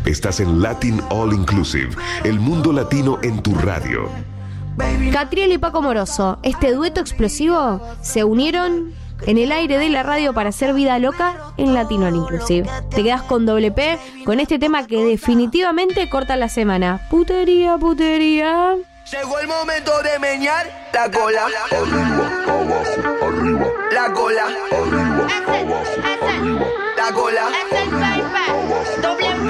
Estás en Latin All Inclusive, el mundo latino en tu radio. Catriel y Paco Moroso, este dueto explosivo, se unieron en el aire de la radio para hacer vida loca en Latin All Inclusive. Te quedas con doble P, con este tema que definitivamente corta la semana. Putería, putería. Llegó el momento de meñar la cola. Arriba, abajo, arriba. La cola. Arriba, abajo, arriba. La cola. Es el baby. Abajo. Doble